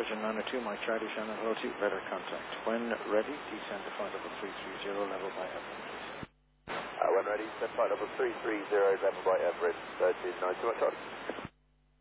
Virgin 902, Mike Charlie, Shannon Hello 2, radar contact. When ready, descend to flight level 330, level by Everett. When ready, descend flight level 330, level by Everett, 1392, Charlie.